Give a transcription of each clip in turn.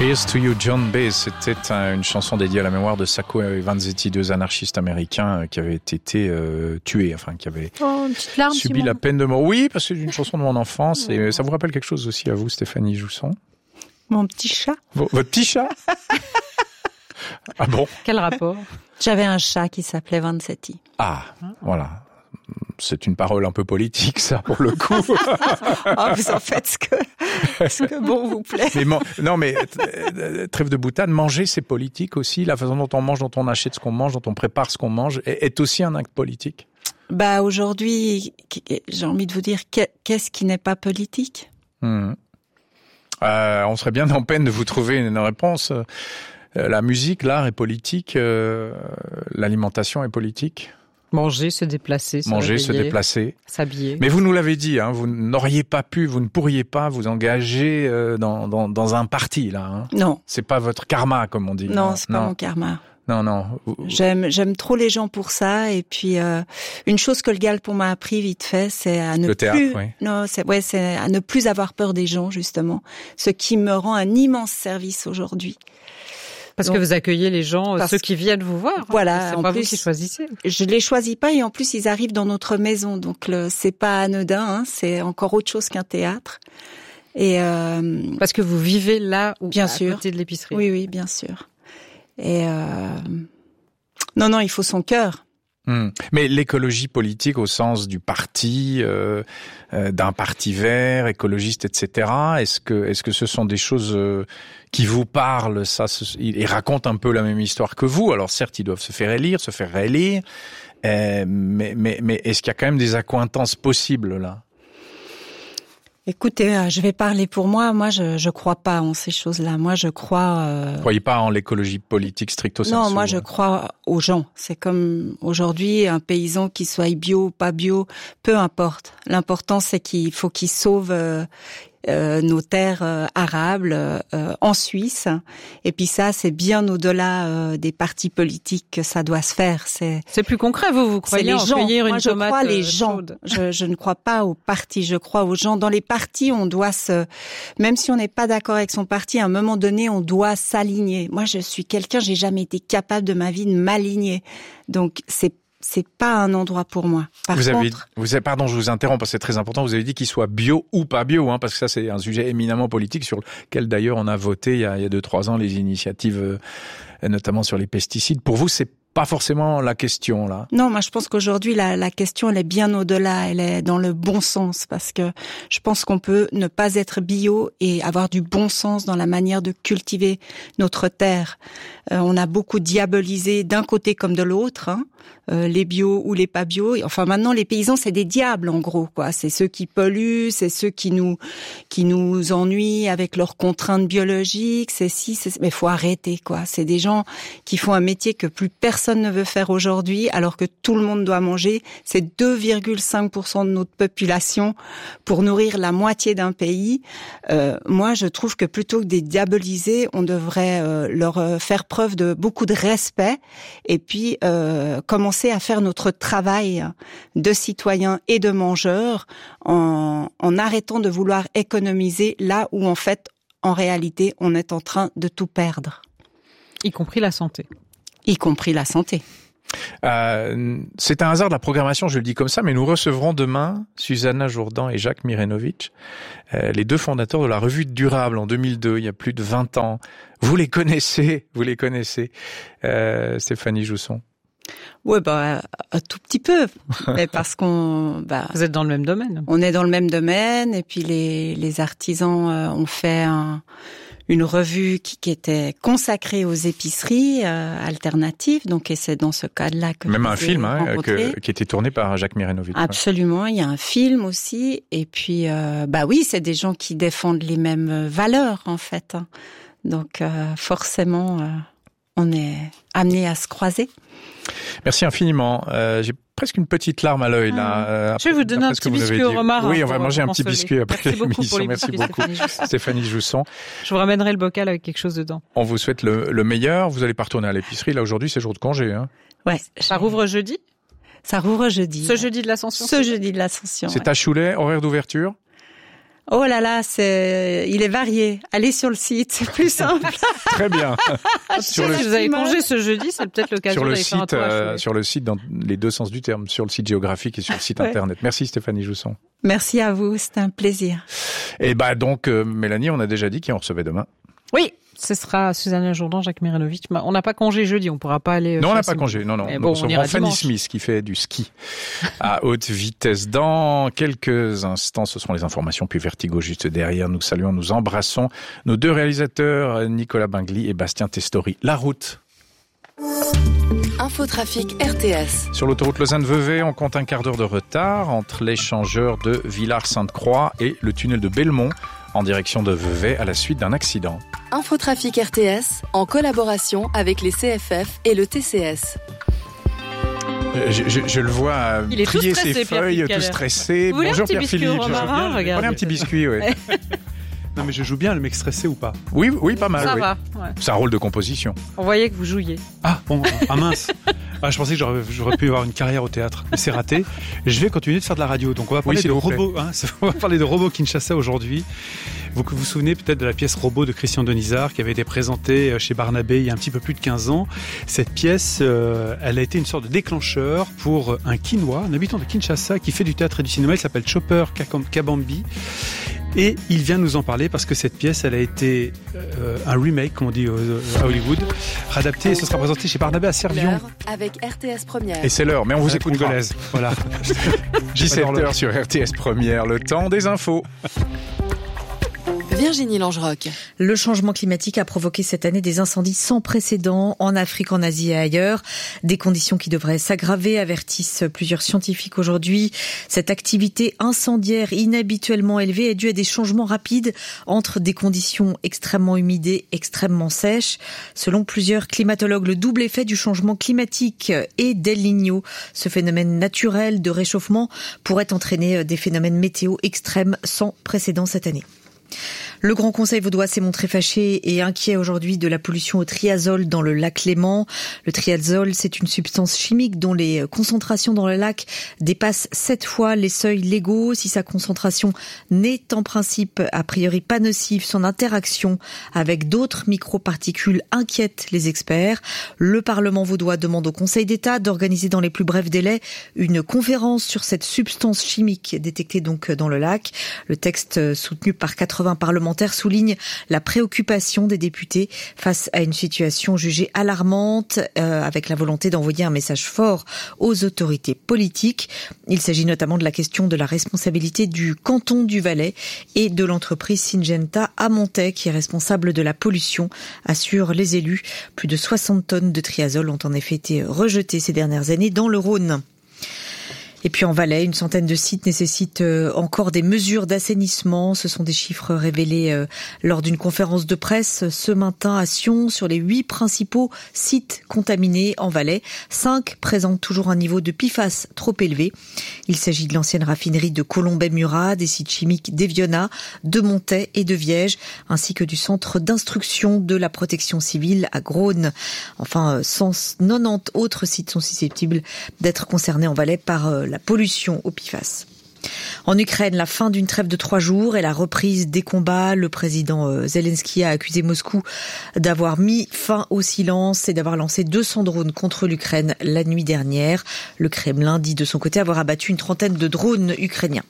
Here's to you, John Baez. C'était une chanson dédiée à la mémoire de Sacco et Vanzetti, deux anarchistes américains qui avaient été tués, enfin qui avaient subi la peine de mort. Oui, parce que c'est une chanson de mon enfance et ça vous rappelle quelque chose aussi à vous, Stéphanie Jousson? Mon petit chat. Votre petit chat? Ah bon? Quel rapport? J'avais un chat qui s'appelait Vanzetti. Ah, voilà. C'est une parole un peu politique, ça, pour le coup. Oh, vous en faites ce que bon vous plaît. Mais trêve de boutade, manger, c'est politique aussi. La façon dont on mange, dont on achète ce qu'on mange, dont on prépare ce qu'on mange, est aussi un acte politique. Bah, aujourd'hui, j'ai envie de vous dire, qu'est-ce qui n'est pas politique? On serait bien en peine de vous trouver une réponse. La musique, l'art est politique. L'alimentation est politique. Manger, se déplacer, se déplacer, s'habiller. Mais vous nous l'avez dit, hein, vous n'auriez pas pu, vous ne pourriez pas vous engager dans un parti là. Hein. Non. C'est pas votre karma, comme on dit. Non, c'est pas mon karma. Non. J'aime trop les gens pour ça. Et puis une chose que le Galpon m'a appris vite fait, c'est à ne c'est à ne plus avoir peur des gens justement. Ce qui me rend un immense service aujourd'hui. Parce que vous accueillez les gens, ceux qui viennent vous voir. Voilà. C'est pas vous qui choisissez. Je les choisis pas et en plus ils arrivent dans notre maison. Donc c'est pas anodin, hein, c'est encore autre chose qu'un théâtre. Et parce que vous vivez là où, bien à sûr. côté de l'épicerie. Oui, bien sûr. Et non, il faut son cœur. Mais l'écologie politique au sens du parti, d'un parti vert, écologiste, etc. Est-ce que ce sont des choses qui vous parlent? Ça, ils racontent un peu la même histoire que vous. Alors certes, ils doivent se faire élire, se faire réélire, mais est-ce qu'il y a quand même des accointances possibles là? Écoutez, je vais parler pour moi. Moi, je crois pas en ces choses-là. Moi, je crois. Vous croyez pas en l'écologie politique stricto sensu? Non, moi, je crois aux gens. C'est comme aujourd'hui, un paysan qui soit bio, pas bio, peu importe. L'important, c'est qu'il faut qu'il sauve nos terres arables en Suisse. Et puis ça, c'est bien au-delà des partis politiques que ça doit se faire. C'est plus concret. Vous croyez en cueillir une tomate? Moi, je crois les gens. Chaude. Je ne crois pas aux partis. Je crois aux gens. Dans les partis, on doit même si on n'est pas d'accord avec son parti, à un moment donné, on doit s'aligner. Moi, je suis quelqu'un, j'ai jamais été capable de ma vie de m'aligner. Donc, c'est pas un endroit pour moi. Pardon, je vous interromps parce que c'est très important. Vous avez dit qu'il soit bio ou pas bio, hein, parce que ça c'est un sujet éminemment politique sur lequel d'ailleurs on a voté il y a 2-3 ans les initiatives, notamment sur les pesticides. Pour vous, c'est pas forcément la question là. Non, moi je pense qu'aujourd'hui la question elle est bien au-delà, elle est dans le bon sens parce que je pense qu'on peut ne pas être bio et avoir du bon sens dans la manière de cultiver notre terre. On a beaucoup diabolisé d'un côté comme de l'autre, hein, les bio ou les pas bio. Enfin maintenant les paysans c'est des diables en gros quoi. C'est ceux qui polluent, c'est ceux qui nous ennuient avec leurs contraintes biologiques. Mais faut arrêter quoi. C'est des gens qui font un métier que plus personne ne veut faire aujourd'hui, alors que tout le monde doit manger. C'est 2,5% de notre population pour nourrir la moitié d'un pays. Moi, je trouve que plutôt que de les diaboliser, on devrait leur faire preuve de beaucoup de respect et puis commencer à faire notre travail de citoyens et de mangeurs en arrêtant de vouloir économiser là où, en fait, en réalité, on est en train de tout perdre. Y compris la santé. Y compris la santé. C'est un hasard de la programmation, je le dis comme ça, mais nous recevrons demain Susanna Jourdan et Jacques Mirenovic, les deux fondateurs de la Revue Durable en 2002, il y a plus de 20 ans. Vous les connaissez, Stéphanie Jousson? Ouais, un tout petit peu, mais parce qu'on, vous êtes dans le même domaine. On est dans le même domaine, et puis les artisans ont fait une revue qui était consacrée aux épiceries alternatives, donc et c'est dans ce cadre-là que même un film qui était tourné par Jacques Mirenovic. Absolument, il y a un film aussi, et puis oui, c'est des gens qui défendent les mêmes valeurs en fait, hein. Donc forcément, on est amené à se croiser. Merci infiniment. J'ai presque une petite larme à l'œil là. Je vais vous donner un petit biscuit au romarin. Oui, on va manger un petit biscuit après l'émission. Merci beaucoup, Stéphanie Jousson. Je vous ramènerai le bocal avec quelque chose dedans. On vous souhaite le meilleur. Vous allez pas retourner à l'épicerie. Là aujourd'hui, c'est jour de congé. Hein. Ouais. Ça rouvre jeudi. Ça rouvre jeudi. Ce jeudi de l'Ascension. Ce jeudi de l'Ascension. C'est à Chouley, horaire d'ouverture. Oh là là, il est varié. Allez sur le site, c'est plus simple. Très bien. Si vous avez congé ce jeudi, c'est peut-être l'occasion d'aller faire un tour. Sur le site, dans les deux sens du terme, sur le site géographique et sur le site internet. Merci Stéphanie Jousson. Merci à vous, c'était un plaisir. Et donc, Mélanie, on a déjà dit qui on recevait demain. Oui. Ce sera Suzanne Jourdan, Jacques Miranovic. On n'a pas congé jeudi, on pourra pas aller. Non, on n'a pas congé. Non. Mais on recevra Fanny Smith qui fait du ski à haute vitesse. Dans quelques instants, ce seront les informations, puis Vertigo juste derrière. Nous saluons, nous embrassons nos deux réalisateurs, Nicolas Bingli et Bastien Testori. La route. Infotrafic RTS. Sur l'autoroute Lausanne-Vevey, on compte un quart d'heure de retard entre l'échangeur de Villars-Sainte-Croix et le tunnel de Belmont en direction de Vevey à la suite d'un accident. Infotrafic RTS en collaboration avec les CFF et le TCS. Je le vois trier ses feuilles, tout stressé. Bonjour Pierre-Philippe. Prenez un petit biscuit, oui. Non mais je joue bien le mec stressé ou pas? Oui, pas mal. Ça oui. va. Ouais. C'est un rôle de composition. On voyait que vous jouiez. Ah bon, mince. Je pensais que j'aurais pu avoir une carrière au théâtre, mais c'est raté. Je vais continuer de faire de la radio. Donc on va parler de robots. On va parler de Robot Kinshasa aujourd'hui. Vous vous souvenez peut-être de la pièce Robot de Christian Denisard qui avait été présentée chez Barnabé il y a un petit peu plus de 15 ans. Cette pièce, elle a été une sorte de déclencheur pour un Quinois, un habitant de Kinshasa qui fait du théâtre et du cinéma. Il s'appelle Chopper Kabambi. Et il vient nous en parler parce que cette pièce, elle a été un remake, comme on dit à Hollywood, réadaptée et ce sera présenté chez Barnabé à Servion. Avec RTS Première. Et c'est l'heure, mais on vous écoute congolaise. Voilà. 17h sur RTS Première, le temps des infos. Virginie Langerock. Le changement climatique a provoqué cette année des incendies sans précédent en Afrique, en Asie et ailleurs. Des conditions qui devraient s'aggraver, avertissent plusieurs scientifiques aujourd'hui. Cette activité incendiaire inhabituellement élevée est due à des changements rapides entre des conditions extrêmement humides et extrêmement sèches. Selon plusieurs climatologues, le double effet du changement climatique et d'El Niño, ce phénomène naturel de réchauffement, pourrait entraîner des phénomènes météo extrêmes sans précédent cette année. Le Grand Conseil vaudois s'est montré fâché et inquiet aujourd'hui de la pollution au triazole dans le lac Léman. Le triazole, c'est une substance chimique dont les concentrations dans le lac dépassent 7 fois les seuils légaux. Si sa concentration n'est en principe a priori pas nocive, son interaction avec d'autres microparticules inquiète les experts. Le Parlement vaudois demande au Conseil d'État d'organiser dans les plus brefs délais une conférence sur cette substance chimique détectée donc dans le lac. Le texte soutenu par 80 parlementaires souligne la préoccupation des députés face à une situation jugée alarmante, avec la volonté d'envoyer un message fort aux autorités politiques. Il s'agit notamment de la question de la responsabilité du canton du Valais et de l'entreprise Syngenta à Montaix, qui est responsable de la pollution, assurent les élus. Plus de 60 tonnes de triazole ont en effet été rejetées ces dernières années dans le Rhône. Et puis en Valais, une centaine de sites nécessitent encore des mesures d'assainissement. Ce sont des chiffres révélés lors d'une conférence de presse ce matin à Sion. Sur les 8 principaux sites contaminés en Valais, 5 présentent toujours un niveau de PFAS trop élevé. Il s'agit de l'ancienne raffinerie de Colombey-Murat, des sites chimiques d'Eviona, de Montaix et de Viège, ainsi que du centre d'instruction de la protection civile à Grosne. Enfin, 190 autres sites sont susceptibles d'être concernés en Valais par la pollution au PFAS. En Ukraine, la fin d'une trêve de 3 jours et la reprise des combats. Le président Zelensky a accusé Moscou d'avoir mis fin au silence et d'avoir lancé 200 drones contre l'Ukraine la nuit dernière. Le Kremlin dit de son côté avoir abattu une trentaine de drones ukrainiens.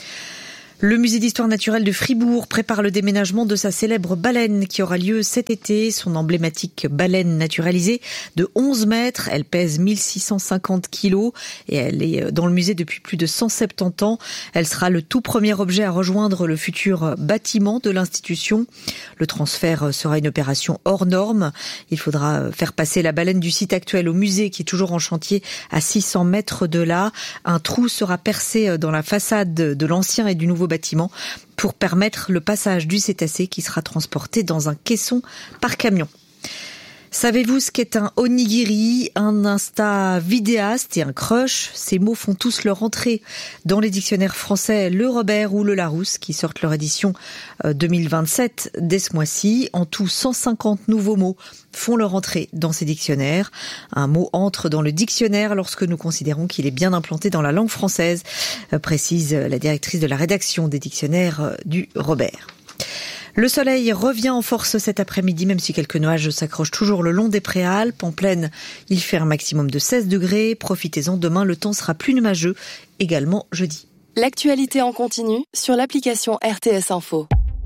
Le musée d'histoire naturelle de Fribourg prépare le déménagement de sa célèbre baleine qui aura lieu cet été. Son emblématique baleine naturalisée de 11 mètres. Elle pèse 1650 kilos et elle est dans le musée depuis plus de 170 ans. Elle sera le tout premier objet à rejoindre le futur bâtiment de l'institution. Le transfert sera une opération hors norme. Il faudra faire passer la baleine du site actuel au musée qui est toujours en chantier à 600 mètres de là. Un trou sera percé dans la façade de l'ancien et du nouveau bâtiment pour permettre le passage du cétacé qui sera transporté dans un caisson par camion. Savez-vous ce qu'est un onigiri, un Insta vidéaste et un crush? Ces mots font tous leur entrée dans les dictionnaires français Le Robert ou le Larousse qui sortent leur édition 2027 dès ce mois-ci. En tout, 150 nouveaux mots font leur entrée dans ces dictionnaires. Un mot entre dans le dictionnaire lorsque nous considérons qu'il est bien implanté dans la langue française, précise la directrice de la rédaction des dictionnaires du Robert. Le soleil revient en force cet après-midi, même si quelques nuages s'accrochent toujours le long des préalpes. En plaine, il fait un maximum de 16 degrés. Profitez-en, demain le temps sera plus nuageux, également jeudi. L'actualité en continu sur l'application RTS Info.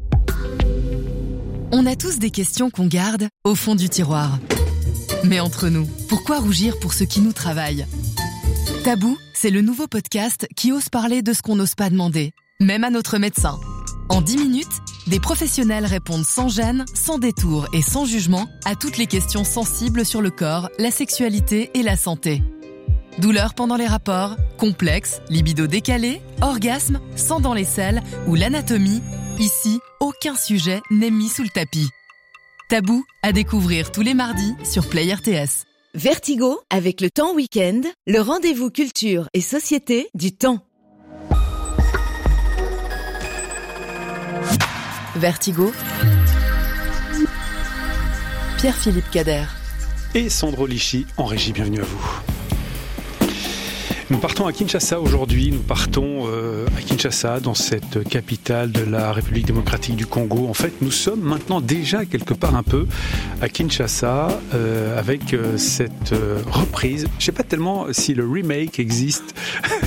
On a tous des questions qu'on garde au fond du tiroir. Mais entre nous, pourquoi rougir pour ce qui nous travaille ? Tabou, c'est le nouveau podcast qui ose parler de ce qu'on n'ose pas demander, même à notre médecin. En 10 minutes, des professionnels répondent sans gêne, sans détour et sans jugement à toutes les questions sensibles sur le corps, la sexualité et la santé. Douleurs pendant les rapports, complexes, libido décalé, orgasme, sang dans les selles ou l'anatomie, ici, aucun sujet n'est mis sous le tapis. Tabou à découvrir tous les mardis sur Play RTS. Vertigo avec le Temps Week-end, le rendez-vous culture et société du Temps. Vertigo, Pierre-Philippe Cader et Sandro Lichy en régie, bienvenue à vous. Nous partons à Kinshasa aujourd'hui, nous partons à Kinshasa, dans cette capitale de la République démocratique du Congo. En fait, nous sommes maintenant déjà quelque part un peu à Kinshasa avec cette reprise. Je ne sais pas tellement si le remake existe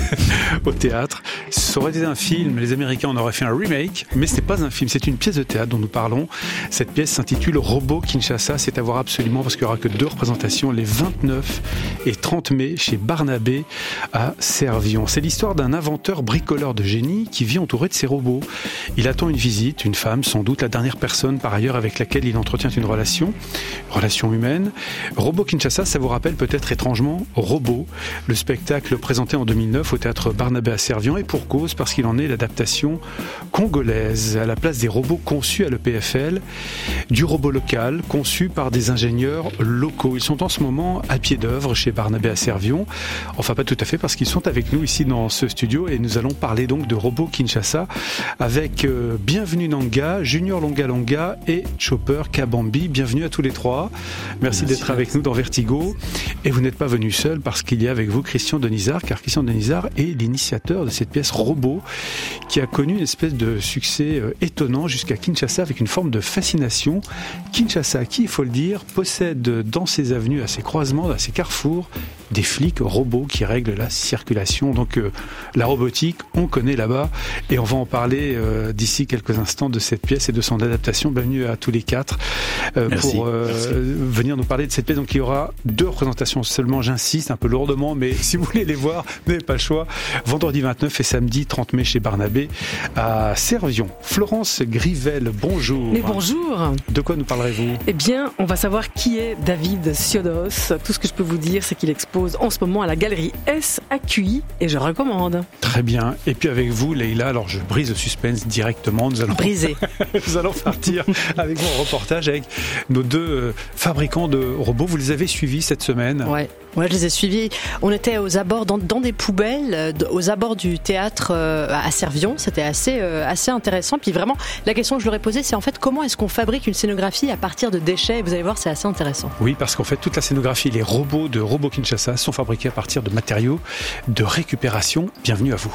au théâtre. Ça aurait été un film, les Américains en auraient fait un remake, mais ce n'est pas un film, c'est une pièce de théâtre dont nous parlons. Cette pièce s'intitule Robot Kinshasa, c'est à voir absolument parce qu'il n'y aura que 2 représentations, les 29 et 30 mai chez Barnabé à Servion. C'est l'histoire d'un inventeur bricoleur de génie qui vit entouré de ses robots. Il attend une visite, une femme, sans doute la dernière personne par ailleurs avec laquelle il entretient une relation humaine. Robot Kinshasa, ça vous rappelle peut-être étrangement Robot, le spectacle présenté en 2009 au théâtre Barnabé à Servion, et pour cause, parce qu'il en est l'adaptation congolaise. À la place des robots conçus à l'EPFL, du robot local conçu par des ingénieurs locaux. Ils sont en ce moment à pied d'œuvre chez Barnabé à Servion. Enfin, pas tout à fait, parce qu'ils sont avec nous ici dans ce studio et nous allons parler donc de Robot Kinshasa avec Bienvenue Nanga, Junior Longa Longa et Chopper Kabambi. Bienvenue à tous les 3. Merci d'être avec nous dans Vertigo. Et vous n'êtes pas venu seul parce qu'il y a avec vous Christian Denizard, car Christian Denizard est l'initiateur de cette pièce Robot qui a connu une espèce de succès étonnant jusqu'à Kinshasa avec une forme de fascination. Kinshasa, qui, il faut le dire, possède dans ses avenues, à ses croisements, à ses carrefours, des flics robots qui règlent la circulation. Donc la robotique, on connaît là-bas et on va en parler d'ici quelques instants de cette pièce et de son adaptation. Bienvenue à tous les 4 pour venir nous parler de cette pièce. Donc il y aura 2 représentations seulement, j'insiste un peu lourdement, mais si vous voulez les voir, vous n'avez pas le choix. Vendredi 29 et samedi 30 mai chez Barnabé à Servion. Florence Grivel, bonjour. Mais bonjour. De quoi nous parlerez-vous ? Eh bien, on va savoir qui est David Siodos. Tout ce que je peux vous dire, c'est qu'il expose en ce moment à la galerie S à QI et je recommande. Très bien. Et puis avec vous, Leïla, alors je brise le suspense directement. Nous allons nous allons partir avec mon reportage avec nos 2 fabricants de robots. Vous les avez suivis cette semaine ? Ouais, je les ai suivis. On était aux abords, dans des poubelles, aux abords du théâtre à Servion. C'était assez intéressant. Puis vraiment, la question que je leur ai posée, c'est en fait comment est-ce qu'on fabrique une scénographie à partir de déchets ? Et vous allez voir, c'est assez intéressant. Oui, parce qu'en fait, toute la scénographie, les robots de Robot Kinshasa sont fabriqués à partir de matériaux de récupération. Bienvenue à vous.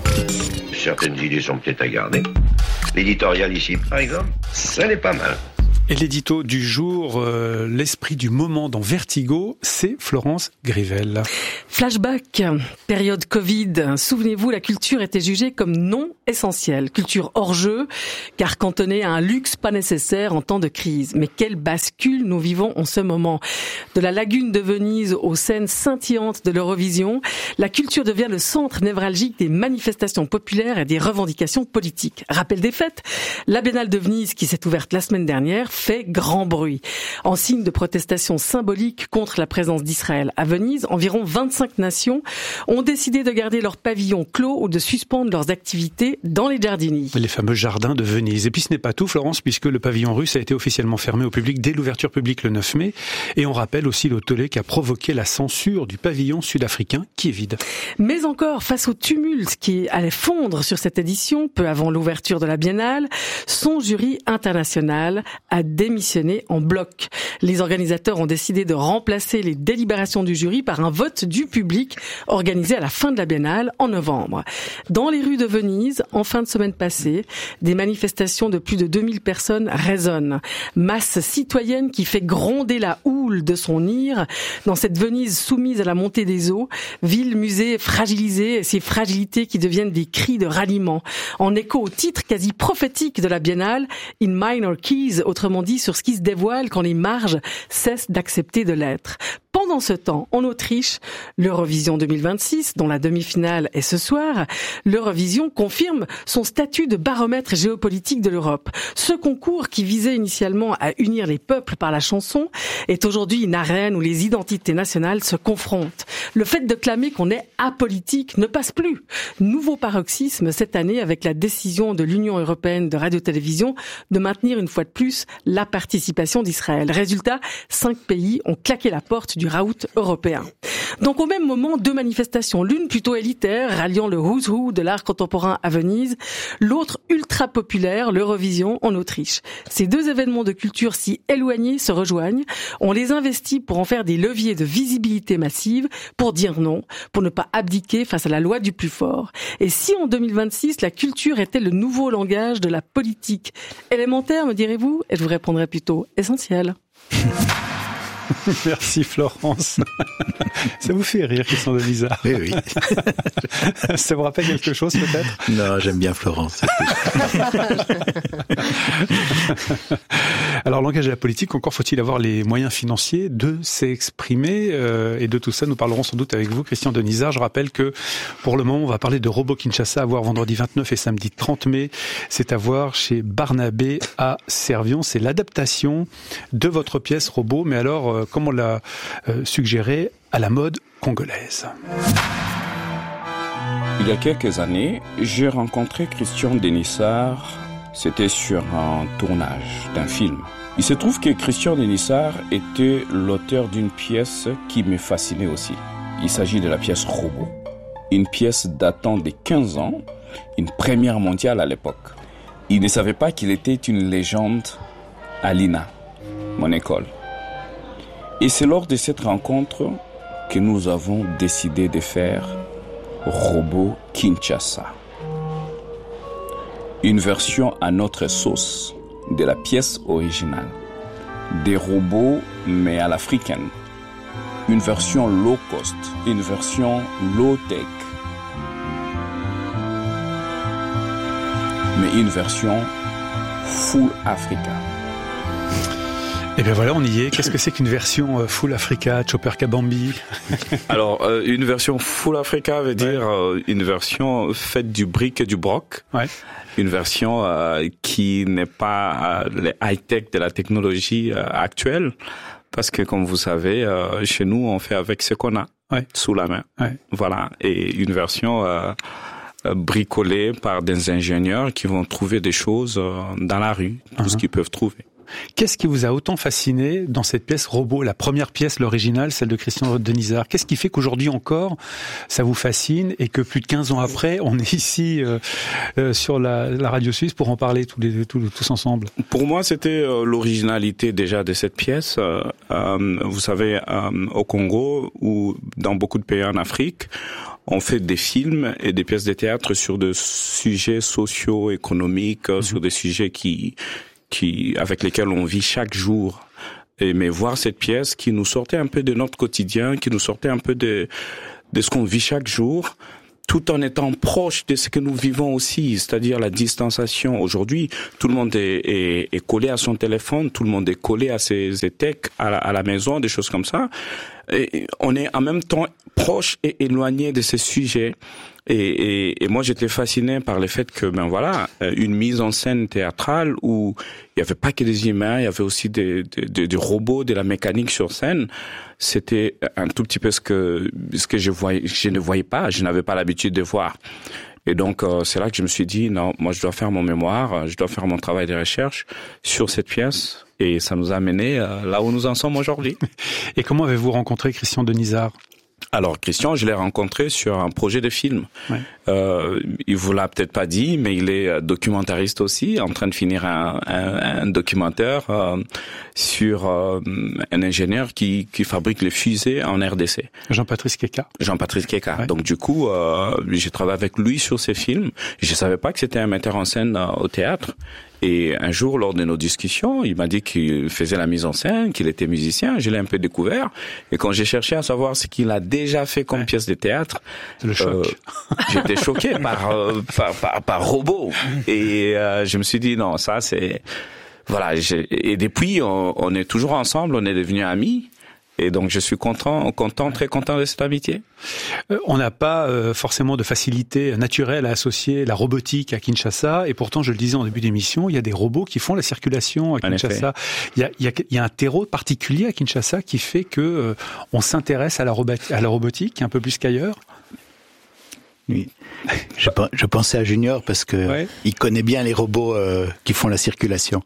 Certaines idées sont peut-être à garder. L'éditorial ici, par exemple, ça n'est pas mal. Et l'édito du jour, l'esprit du moment dans Vertigo, c'est Florence Grivel. Flashback, période Covid. Souvenez-vous, la culture était jugée comme non essentielle. Culture hors jeu, car cantonnée à un luxe pas nécessaire en temps de crise. Mais quelle bascule nous vivons en ce moment. De la lagune de Venise aux scènes scintillantes de l'Eurovision, la culture devient le centre névralgique des manifestations populaires et des revendications politiques. Rappel des faits, la Biennale de Venise qui s'est ouverte la semaine dernière fait grand bruit. En signe de protestation symbolique contre la présence d'Israël à Venise, environ 25 nations ont décidé de garder leurs pavillons clos ou de suspendre leurs activités dans les giardini. Les fameux jardins de Venise. Et puis ce n'est pas tout, Florence, puisque le pavillon russe a été officiellement fermé au public dès l'ouverture publique le 9 mai. Et on rappelle aussi le tollé qui a provoqué la censure du pavillon sud-africain qui est vide. Mais encore, face au tumulte qui allait fondre sur cette édition, peu avant l'ouverture de la Biennale, son jury international a démissionné en bloc. Les organisateurs ont décidé de remplacer les délibérations du jury par un vote du public organisé à la fin de la Biennale en novembre. Dans les rues de Venise, en fin de semaine passée, des manifestations de plus de 2000 personnes résonnent. Masse citoyenne qui fait gronder la houle de son ire dans cette Venise soumise à la montée des eaux, ville musée fragilisée et ces fragilités qui deviennent des cris de ralliement. En écho au titre quasi prophétique de la Biennale, In Minor Keys, autrement dit sur ce qui se dévoile quand les marges cessent d'accepter de l'être. Pendant ce temps, en Autriche, l'Eurovision 2026, dont la demi-finale est ce soir, l'Eurovision confirme son statut de baromètre géopolitique de l'Europe. Ce concours, qui visait initialement à unir les peuples par la chanson, est aujourd'hui une arène où les identités nationales se confrontent. Le fait de clamer qu'on est apolitique ne passe plus. Nouveau paroxysme cette année avec la décision de l'Union européenne de radio-télévision de maintenir une fois de plus la participation d'Israël. Résultat, 5 pays ont claqué la porte du raout européen. Donc au même moment, 2 manifestations, l'une plutôt élitaire, ralliant le who's who de l'art contemporain à Venise, l'autre ultra populaire, l'Eurovision en Autriche. Ces 2 événements de culture si éloignés se rejoignent, on les investit pour en faire des leviers de visibilité massive, pour dire non, pour ne pas abdiquer face à la loi du plus fort. Et si en 2026, la culture était le nouveau langage de la politique, élémentaire, me direz-vous? Et je vous répondrai plutôt essentiel. Merci Florence. Ça vous fait rire, Christian Denisard? Oui. Ça vous rappelle quelque chose peut-être? Non, j'aime bien Florence. Alors, langage de la politique, encore faut-il avoir les moyens financiers de s'exprimer, et de tout ça, nous parlerons sans doute avec vous, Christian Denisard. Je rappelle que, pour le moment, on va parler de Robot Kinshasa à voir vendredi 29 et samedi 30 mai. C'est à voir chez Barnabé à Servion. C'est l'adaptation de votre pièce Robot, mais alors, comme on l'a suggéré, à la mode congolaise. Il y a quelques années, j'ai rencontré Christian Denisard. C'était sur un tournage d'un film. Il se trouve que Christian Denisard était l'auteur d'une pièce qui me fascinait aussi. Il s'agit de la pièce Robot. Une pièce datant de 15 ans, une première mondiale à l'époque. Il ne savait pas qu'il était une légende à l'INA, mon école. Et c'est lors de cette rencontre que nous avons décidé de faire Robot Kinshasa. Une version à notre sauce de la pièce originale. Des robots, mais à l'africaine. Une version low cost, une version low tech. Mais une version full Africa. Et bien voilà, on y est. Qu'est-ce que c'est qu'une version full Africa, Chopper Kabambi? Alors, une version full Africa veut dire une version faite du brick et du broc. Ouais. Une version qui n'est pas les high-tech de la technologie actuelle. Parce que, comme vous savez, chez nous, on fait avec ce qu'on a sous la main. Ouais. Voilà. Et une version bricolée par des ingénieurs qui vont trouver des choses dans la rue, tout ce qu'ils peuvent trouver. Qu'est-ce qui vous a autant fasciné dans cette pièce Robot, la première pièce, l'originale, celle de Christian Denisard? Qu'est-ce qui fait qu'aujourd'hui encore, ça vous fascine et que plus de 15 ans après, on est ici sur la radio suisse pour en parler tous ensemble? Pour moi, c'était l'originalité déjà de cette pièce. Vous savez, au Congo ou dans beaucoup de pays en Afrique, on fait des films et des pièces de théâtre sur des sujets socio-économiques, sur des sujets avec lesquels on vit chaque jour. Mais voir cette pièce qui nous sortait un peu de notre quotidien, qui nous sortait un peu de ce qu'on vit chaque jour, tout en étant proche de ce que nous vivons aussi, c'est-à-dire la distanciation. Aujourd'hui, tout le monde est collé à son téléphone, tout le monde est collé à ses étecs à la maison, des choses comme ça. on est en même temps proche et éloigné de ces sujets. Et moi, j'étais fasciné par le fait que, une mise en scène théâtrale où il y avait pas que des humains, il y avait aussi des robots, de la mécanique sur scène. C'était un tout petit peu ce que je ne voyais pas, je n'avais pas l'habitude de voir. Et donc, c'est là que je me suis dit, non, moi, je dois faire mon mémoire, je dois faire mon travail de recherche sur cette pièce. Et ça nous a amené là où nous en sommes aujourd'hui. Et comment avez-vous rencontré Christian Denisard ? Alors, Christian, je l'ai rencontré sur un projet de film. Ouais. Il vous l'a peut-être pas dit, mais il est documentariste aussi, en train de finir un documentaire sur un ingénieur qui fabrique les fusées en RDC. Jean-Patrice Keka. Jean-Patrice Keka. Ouais. Donc, du coup, j'ai travaillé avec lui sur ces films. Je savais pas que c'était un metteur en scène au théâtre. Et un jour, lors de nos discussions, il m'a dit qu'il faisait la mise en scène, qu'il était musicien. Je l'ai un peu découvert. Et quand j'ai cherché à savoir ce qu'il a déjà fait comme pièce de théâtre, le choc. J'étais choqué par robot. Et je me suis dit non, ça c'est voilà. Et depuis, on est toujours ensemble. On est devenus amis. Et donc je suis très content de cette amitié. On n'a pas forcément de facilité naturelle à associer la robotique à Kinshasa, et pourtant, je le disais en début d'émission, il y a des robots qui font la circulation à Kinshasa. Il y a un terreau particulier à Kinshasa qui fait que on s'intéresse à la robotique un peu plus qu'ailleurs. Oui. Je pensais à Junior parce que il connaît bien les robots qui font la circulation.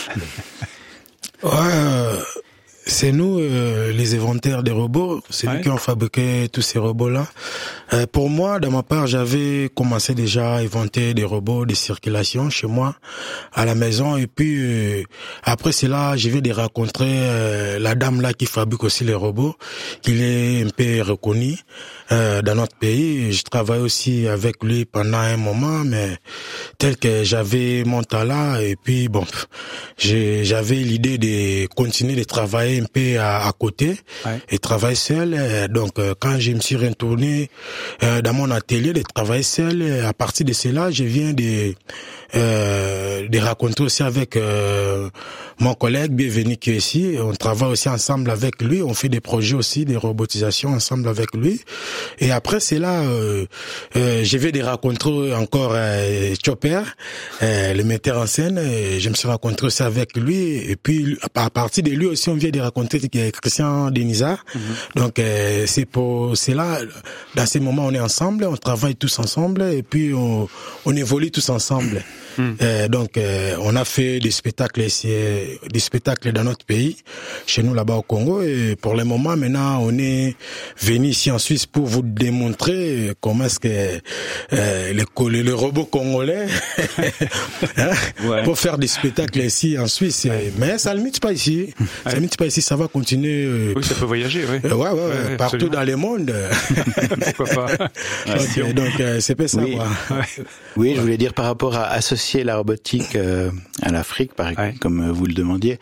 C'est nous, les inventaires des robots, c'est nous qui ont fabriqué tous ces robots-là. Pour moi, de ma part, j'avais commencé déjà à inventer des robots de circulation chez moi, à la maison. Et puis, après cela, je vais de rencontrer la dame là qui fabrique aussi les robots, qui est un peu reconnue dans notre pays. Je travaille aussi avec lui pendant un moment, mais tel que j'avais mon talent. Et puis, bon, j'avais l'idée de continuer de travailler un peu à côté et travailler seul. Donc, quand je me suis retourné dans mon atelier de travailler seul, à partir de cela, je viens de raconter aussi avec mon collègue bienvenu qui est ici. On travaille aussi ensemble avec lui. On fait des projets aussi de robotisation ensemble avec lui. Et après cela, je vais de rencontrer encore Chopper, le metteur en scène. Je me suis rencontré aussi avec lui. Et puis, à partir de lui aussi, on vient de rencontrer Christian Denisard. Donc, c'est là, dans ces moments, on est ensemble, on travaille tous ensemble et puis on évolue tous ensemble. Donc, on a fait des spectacles ici, des spectacles dans notre pays, chez nous là-bas au Congo. Et pour le moment, maintenant, on est venu ici en Suisse pour vous démontrer comment est-ce que le robot congolais pour faire des spectacles ici en Suisse. Mais ça ne limite pas ici. Ça limite pas ici. Ça va continuer. Oui, ça peut voyager. Partout absolument. Dans le monde. Pourquoi pas. Donc, c'est pas ça. Oui, je voulais dire par rapport à associer la robotique à l'Afrique, par exemple, comme vous le demandiez.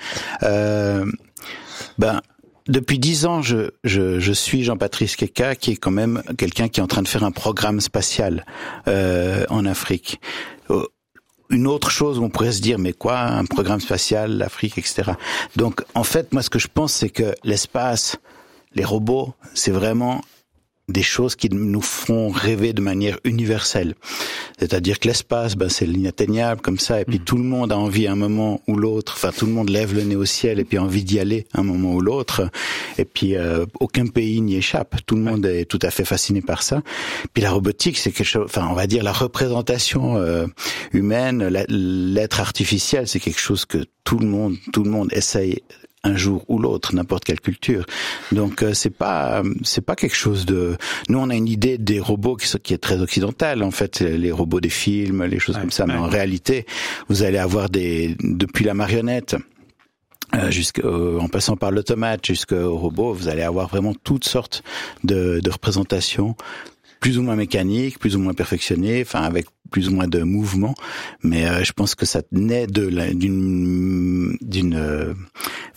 Depuis 10 ans, je suis Jean-Patrice Keka, qui est quand même quelqu'un qui est en train de faire un programme spatial en Afrique. Une autre chose où on pourrait se dire, mais quoi, un programme spatial, l'Afrique, etc. Donc, en fait, moi, ce que je pense, c'est que l'espace, les robots, c'est vraiment des choses qui nous font rêver de manière universelle. C'est-à-dire que l'espace, c'est l'inatteignable comme ça, et puis tout le monde a envie à un moment ou l'autre, enfin tout le monde lève le nez au ciel et puis a envie d'y aller à un moment ou l'autre, et puis aucun pays n'y échappe, tout le monde est tout à fait fasciné par ça. Puis la robotique, c'est quelque chose, enfin on va dire la représentation humaine, l'être artificiel, c'est quelque chose que tout le monde essaye un jour ou l'autre, n'importe quelle culture. Donc c'est pas quelque chose de. Nous on a une idée des robots qui est très occidentale en fait, les robots des films, les choses comme ça. Mais en réalité, vous allez avoir depuis la marionnette en passant par l'automate jusqu'au robot, vous allez avoir vraiment toutes sortes de représentations, plus ou moins mécaniques, plus ou moins perfectionnées, enfin avec plus ou moins de mouvements, mais je pense que ça naît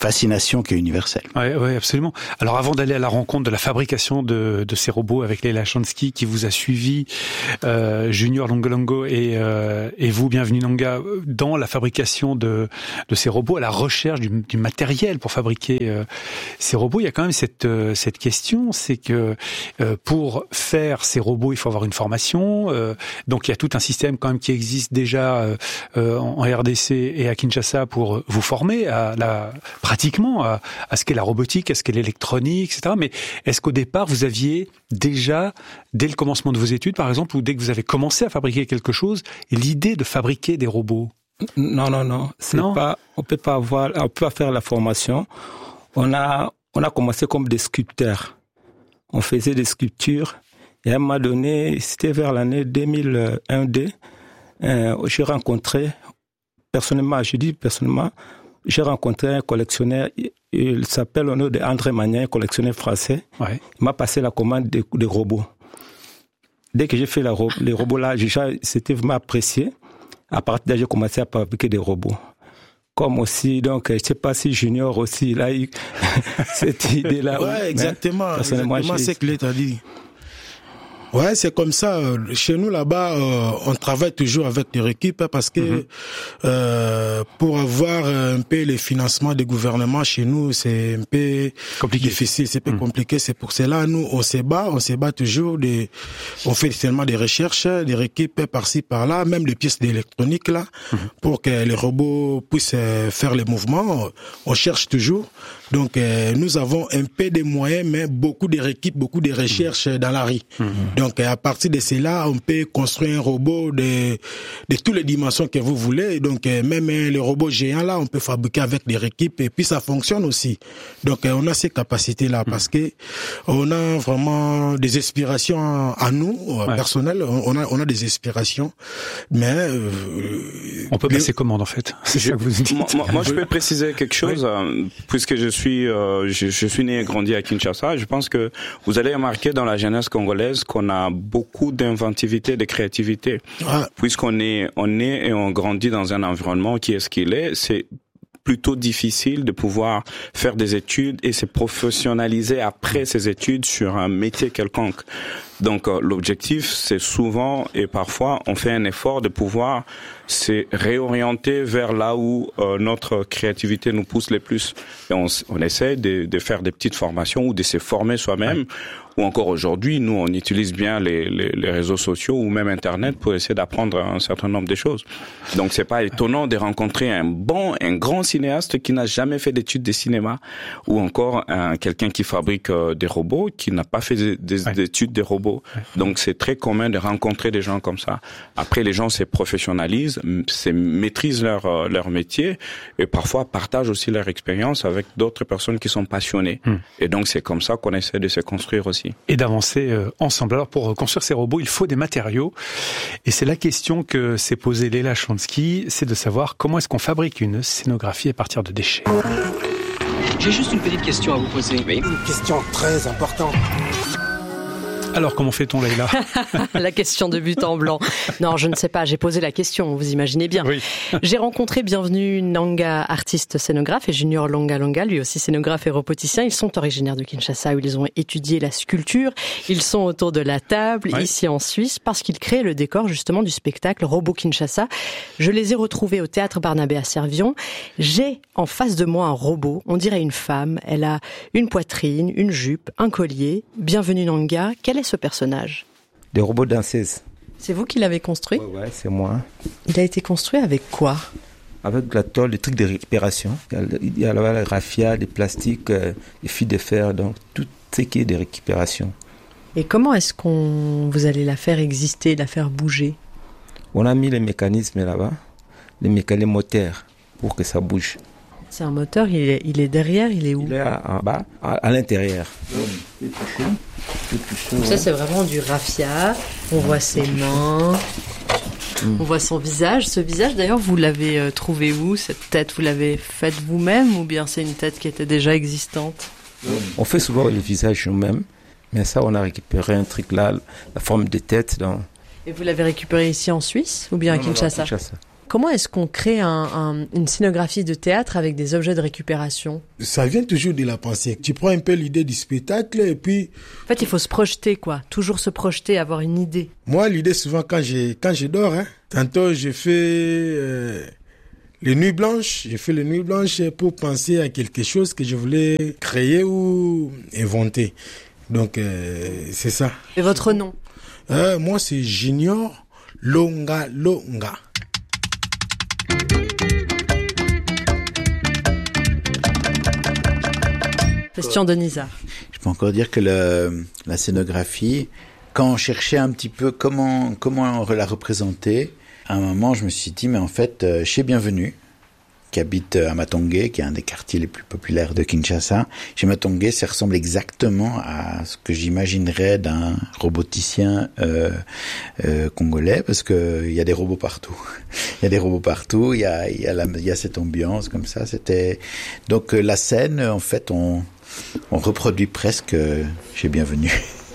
fascination qui est universelle. Ouais, absolument. Alors avant d'aller à la rencontre de la fabrication de ces robots avec Leila Chansky qui vous a suivi, Junior Longolongo et vous, Bienvenue Nanga, dans la fabrication de ces robots, à la recherche du matériel pour fabriquer ces robots, il y a quand même cette question, c'est que pour faire ces robots, il faut avoir une formation. Donc il y a tout un système quand même qui existe déjà en RDC et à Kinshasa pour vous former pratiquement à ce qu'est la robotique, à ce qu'est l'électronique, etc. Mais est-ce qu'au départ, vous aviez déjà, dès le commencement de vos études, par exemple, ou dès que vous avez commencé à fabriquer quelque chose, l'idée de fabriquer des robots? Non. On peut pas faire la formation. On a commencé comme des sculpteurs. On faisait des sculptures. Et à un moment donné, c'était vers l'année 2001, j'ai rencontré, personnellement, j'ai rencontré un collectionneur, il s'appelle au nom d'André Magnin, collectionneur français. Ouais. Il m'a passé la commande des robots. Dès que j'ai fait les robots là, c'était vraiment apprécié. À partir de là, j'ai commencé à fabriquer des robots. Comme aussi, donc, je sais pas si Junior aussi, il a eu cette idée-là. Ouais, exactement. Personnellement, c'est que l'État dit. Ouais, c'est comme ça. Chez nous là-bas, on travaille toujours avec des équipes parce que pour avoir un peu les financements des gouvernements chez nous, c'est un peu difficile, c'est un peu compliqué. C'est pour cela nous on se bat toujours. On fait seulement des recherches, des équipes par-ci par-là, même des pièces d'électronique là, pour que les robots puissent faire les mouvements. On cherche toujours. Donc nous avons un peu de moyens, mais beaucoup de équipes, beaucoup de recherches dans la rue. Donc à partir de cela, on peut construire un robot de toutes les dimensions que vous voulez. Donc même les robots géants là, on peut fabriquer avec des équipes et puis ça fonctionne aussi. Donc on a ces capacités là parce que on a vraiment des inspirations à nous personnelles. On a des inspirations, mais on peut passer commande en fait. C'est ça que vous dites. Moi, je peux préciser quelque chose puisque je suis né et grandi à Kinshasa. Je pense que vous allez remarquer dans la jeunesse congolaise qu'on a beaucoup d'inventivité, de créativité. Puisqu'on est et on grandit dans un environnement qui est ce qu'il est, c'est plutôt difficile de pouvoir faire des études et se professionnaliser après ces études sur un métier quelconque. Donc l'objectif, c'est souvent et parfois on fait un effort de pouvoir se réorienter vers là où notre créativité nous pousse le plus. Et on essaie de faire des petites formations ou de se former soi-même. Ou encore aujourd'hui, nous, on utilise bien les réseaux sociaux ou même Internet pour essayer d'apprendre un certain nombre de choses. Donc, c'est pas étonnant de rencontrer un grand cinéaste qui n'a jamais fait d'études de cinéma ou encore quelqu'un qui fabrique des robots qui n'a pas fait des études de robots. Donc, c'est très commun de rencontrer des gens comme ça. Après, les gens se professionnalisent, maîtrisent leur métier et parfois partagent aussi leur expérience avec d'autres personnes qui sont passionnées. Et donc, c'est comme ça qu'on essaie de se construire aussi. Et d'avancer ensemble. Alors pour construire ces robots, il faut des matériaux. Et c'est la question que s'est posée Leila Chansky, c'est de savoir comment est-ce qu'on fabrique une scénographie à partir de déchets. J'ai juste une petite question à vous poser. Oui. Une question très importante. Alors, comment fait-on, Leila? La question de but en blanc. Non, je ne sais pas, j'ai posé la question, vous imaginez bien. Oui. J'ai rencontré Bienvenue Nanga, artiste scénographe, et Junior Longolongo, lui aussi scénographe et roboticien. Ils sont originaires de Kinshasa, où ils ont étudié la sculpture. Ils sont autour de la table, ici en Suisse, parce qu'ils créent le décor, justement, du spectacle Robot Kinshasa. Je les ai retrouvés au Théâtre Barnabé à Servion. J'ai en face de moi un robot, on dirait une femme. Elle a une poitrine, une jupe, un collier. Bienvenue Nanga, quel est ce personnage? Des robots danseuses. C'est vous qui l'avez construit? Ouais, c'est moi. Il a été construit avec quoi? Avec de la tôle, des trucs de récupération. Il y a la raffia, des plastiques, des fils de fer, donc tout ce qui est de récupération. Et comment est-ce vous allez la faire exister, la faire bouger? On a mis les mécanismes là-bas, les mécanismes moteurs, pour que ça bouge. C'est un moteur, il est derrière, il est où? Il est en bas, à l'intérieur. Ça, c'est vraiment du raffia. On voit ses mains, on voit son visage. Ce visage, d'ailleurs, vous l'avez trouvé où? Cette tête, vous l'avez faite vous-même ou bien c'est une tête qui était déjà existante? On fait souvent le visage nous-mêmes, mais ça, on a récupéré un truc là, la forme de tête. Et vous l'avez récupéré ici en Suisse ou bien à Kinshasa? Kinshasa. Comment est-ce qu'on crée une scénographie de théâtre avec des objets de récupération? Ça vient toujours de la pensée. Tu prends un peu l'idée du spectacle et puis... En fait, il faut se projeter, quoi. Toujours se projeter, avoir une idée. Moi, l'idée, souvent, quand je dors, tantôt, j'ai fait les nuits blanches. J'ai fait les nuits blanches pour penser à quelque chose que je voulais créer ou inventer. Donc, c'est ça. Et votre nom? Moi, c'est Junior Longa Longa. Christian Denizard. Je peux encore dire que la scénographie, quand on cherchait un petit peu comment la représenter, à un moment, je me suis dit, mais en fait, chez Bienvenue, qui habite à Matongé, qui est un des quartiers les plus populaires de Kinshasa. Chez Matongé, ça ressemble exactement à ce que j'imaginerais d'un roboticien congolais, parce que il y a des robots partout. Il y a des robots partout. Il y a cette ambiance comme ça. Donc la scène, en fait, on reproduit presque chez Bienvenue.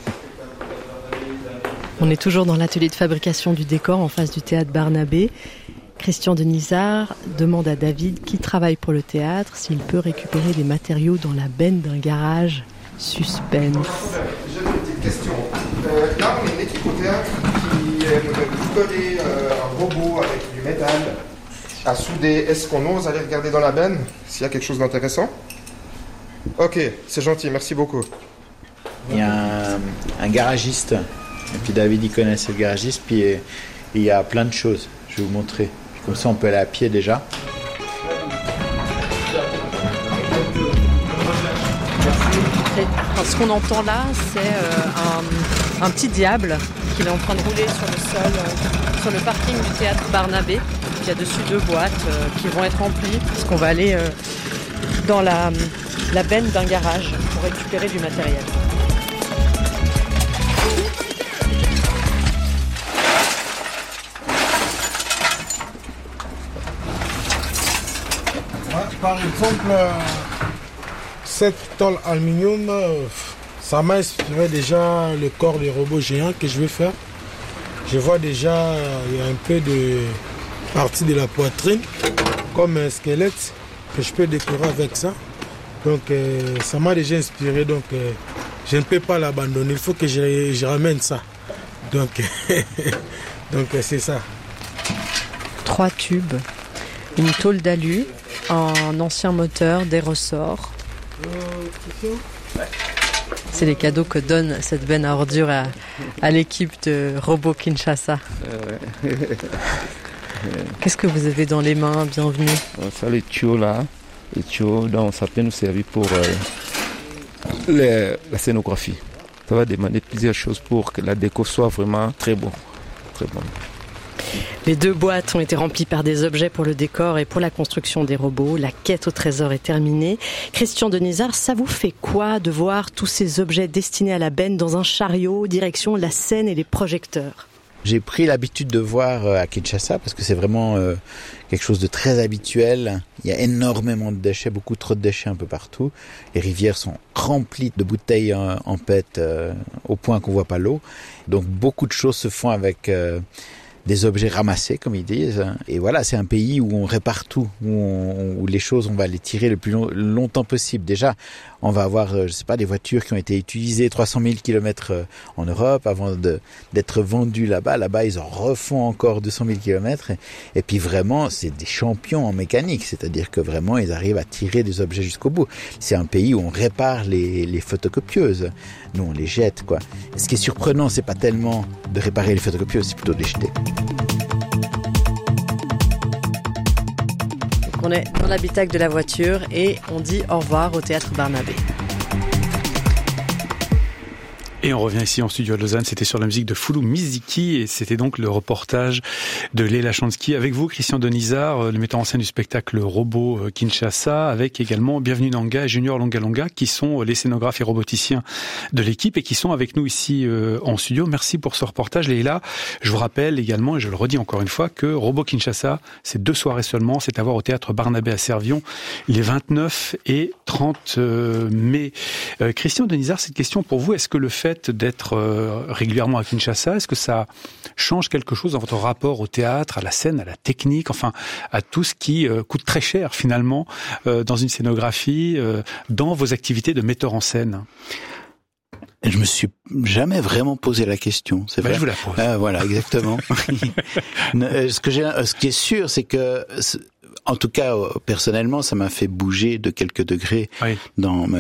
On est toujours dans l'atelier de fabrication du décor en face du théâtre Barnabé. Christian Denizard demande à David, qui travaille pour le théâtre, s'il peut récupérer des matériaux dans la benne d'un garage. Suspense. J'ai une petite question. Là, on est une équipe au théâtre qui vous coller un robot avec du métal à souder. Est-ce qu'on ose aller regarder dans la benne s'il y a quelque chose d'intéressant? Ok, c'est gentil, merci beaucoup. Il y a un garagiste, et puis David il connaît ce garagiste, puis il y a plein de choses, je vais vous montrer. Comme ça, on peut aller à pied déjà. Ce qu'on entend là, c'est un petit diable qui est en train de rouler sur le sol, sur le parking du théâtre Barnabé. Il y a dessus 2 boîtes qui vont être remplies, parce qu'on va aller dans la benne d'un garage pour récupérer du matériel. Par exemple, cette tôle aluminium, ça m'a inspiré déjà le corps des robots géants que je vais faire. Je vois déjà, il y a un peu de partie de la poitrine, comme un squelette, que je peux décorer avec ça. Donc ça m'a déjà inspiré, donc je ne peux pas l'abandonner, il faut que je ramène ça. Donc, donc c'est ça. 3 tubes, une tôle d'alu, un ancien moteur, des ressorts. C'est les cadeaux que donne cette benne à ordures à l'équipe de Robo Kinshasa. Qu'est-ce que vous avez dans les mains? Bienvenue. Ça, les tuyaux là, les tuyaux, donc, ça peut nous servir pour la scénographie. Ça va demander plusieurs choses pour que la déco soit vraiment très bonne. Les 2 boîtes ont été remplies par des objets pour le décor et pour la construction des robots. La quête au trésor est terminée. Christian Denizard, ça vous fait quoi de voir tous ces objets destinés à la benne dans un chariot, direction la scène et les projecteurs? J'ai pris l'habitude de voir à Kinshasa, parce que c'est vraiment quelque chose de très habituel. Il y a énormément de déchets, beaucoup trop de déchets un peu partout. Les rivières sont remplies de bouteilles en PET au point qu'on voit pas l'eau. Donc beaucoup de choses se font avec des objets ramassés, comme ils disent. Et voilà, c'est un pays où on répare tout, où les choses, on va les tirer le plus longtemps possible. Déjà, on va avoir, je sais pas, des voitures qui ont été utilisées 300 000 kilomètres en Europe avant d'être vendues là-bas. Là-bas, ils en refont encore 200 000 kilomètres. Et puis vraiment, c'est des champions en mécanique. C'est-à-dire que vraiment, ils arrivent à tirer des objets jusqu'au bout. C'est un pays où on répare les photocopieuses. Nous, on les jette, quoi. Ce qui est surprenant, c'est pas tellement de réparer les photocopieuses, c'est plutôt de les jeter. On est dans l'habitacle de la voiture et on dit au revoir au théâtre Barnabé. Et on revient ici en studio à Lausanne, c'était sur la musique de Fulu Miziki et c'était donc le reportage de Leila Chansky avec vous, Christian Denizard, le metteur en scène du spectacle Robo Kinshasa, avec également Bienvenue Nanga et Junior Longa Longa qui sont les scénographes et roboticiens de l'équipe et qui sont avec nous ici en studio. Merci pour ce reportage Leila. Je vous rappelle également, et je le redis encore une fois, que Robo Kinshasa, c'est 2 soirées seulement, c'est à voir au théâtre Barnabé à Servion les 29 et 30 mai. Christian Denizard, cette question pour vous, est-ce que le fait fait d'être régulièrement à Kinshasa, est-ce que ça change quelque chose dans votre rapport au théâtre, à la scène, à la technique, enfin à tout ce qui coûte très cher finalement dans une scénographie, dans vos activités de metteur en scène? Je me suis jamais vraiment posé la question. C'est vrai. Je vous la pose. Voilà, exactement. Ce qui est sûr, c'est que, en tout cas, personnellement, ça m'a fait bouger de quelques degrés dans ma